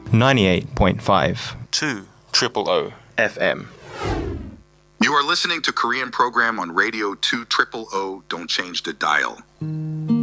98.5 2 Triple O FM. You are listening to Korean program on Radio 2 Triple O. Don't change the dial.